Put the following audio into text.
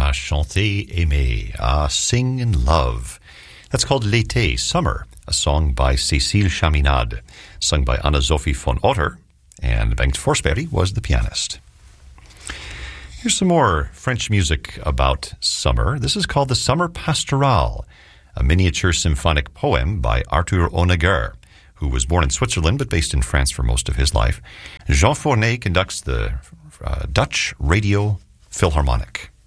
chanter, aimer, sing in love. That's called L'été, Summer, a song by Cécile Chaminade, sung by Anna-Sophie von Otter, and Bengt Forsberg was the pianist. Here's some more French music about summer. This is called the Summer Pastorale, a miniature symphonic poem by Arthur Honegger, who was born in Switzerland but based in France for most of his life. Jean Fournet conducts the Dutch Radio Philharmonic.